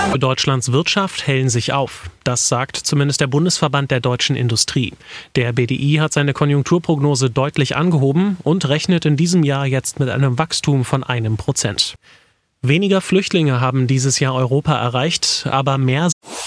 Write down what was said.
Deutschlands Wirtschaft hellen sich auf. Das sagt zumindest der Bundesverband der deutschen Industrie. Der BDI hat seine Konjunkturprognose deutlich angehoben und rechnet in diesem Jahr jetzt mit einem Wachstum von 1%. Weniger Flüchtlinge haben dieses Jahr Europa erreicht, aber mehr